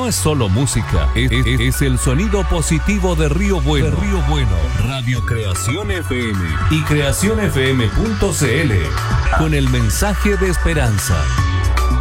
no es solo música, es el sonido positivo de Río Bueno. Radio Creación FM y creacionfm.cl con el mensaje de esperanza.